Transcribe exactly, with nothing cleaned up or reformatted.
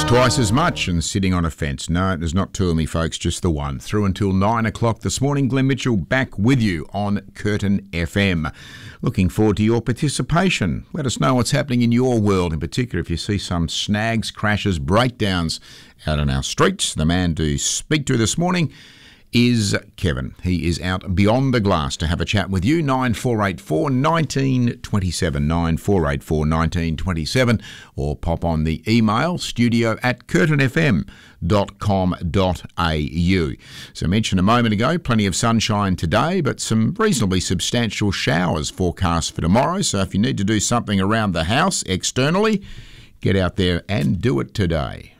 It's twice as much and sitting on a fence. No, there's not two of me, folks, just the one. Through until nine o'clock this morning, Glenn Mitchell back with you on Curtin F M. Looking forward to your participation. Let us know what's happening in your world, in particular if you see some snags, crashes, breakdowns out on our streets. The man to speak to this morning is Kevin. He is out beyond the glass to have a chat with you. nine four eight four, one nine two seven, nine four eight four, one nine two seven, or pop on the email studio at curtin f m dot com dot a u. So I mentioned a moment ago, plenty of sunshine today, but some reasonably substantial showers forecast for tomorrow. So if you need to do something around the house externally, get out there and do it today.